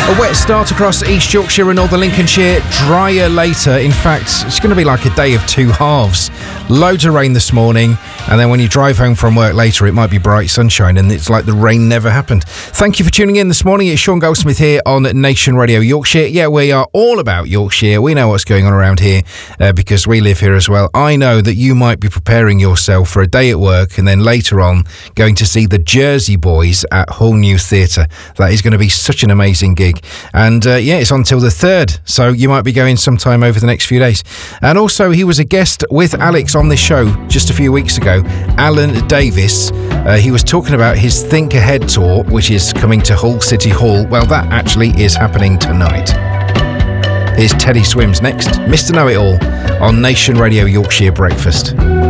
A wet start across East Yorkshire and Northern Lincolnshire, drier later. In fact, it's going to be like a day of two halves. Loads of rain this morning, and then when you drive home from work later, it might be bright sunshine, and it's like the rain never happened. Thank you for tuning in this morning. It's Sean Goldsmith here on Nation Radio Yorkshire. Yeah, we are all about Yorkshire. We know what's going on around here because we live here as well. I know that you might be preparing yourself for a day at work and then later on going to see the Jersey Boys at Hull New Theatre. That is going to be such an amazing gig. And it's until the 3rd, so you might be going sometime over the next few days. And also, he was a guest with Alex on this show just a few weeks ago, Alan Davis. He was talking about his Think Ahead tour, which is coming to Hull City Hall. Well, that actually is happening tonight. Here's Teddy Swims next, Mr. Know-It-All on Nation Radio Yorkshire Breakfast.